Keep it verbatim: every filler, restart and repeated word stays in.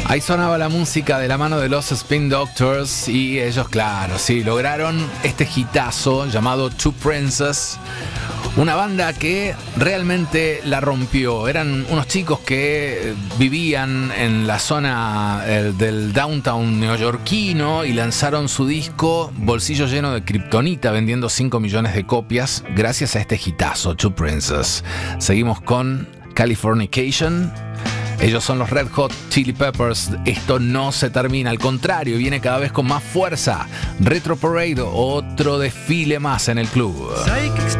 Ahí sonaba la música de la mano de los Spin Doctors y ellos, claro, sí, lograron este hitazo llamado Two Princes. Una banda que realmente la rompió. Eran unos chicos que vivían en la zona eh, del downtown neoyorquino y lanzaron su disco Bolsillo Lleno de Kriptonita, vendiendo cinco millones de copias gracias a este hitazo, Two Princes. Seguimos con Californication. Ellos son los Red Hot Chili Peppers. Esto no se termina, al contrario, viene cada vez con más fuerza. Retro Parade, otro desfile más en el club.